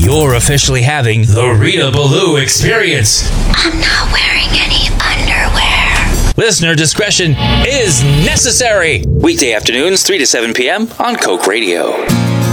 You're officially having the Rita Ballou experience. I'm not wearing any underwear. Listener discretion is necessary. Weekday afternoons, 3 to 7 p.m. on Coke Radio.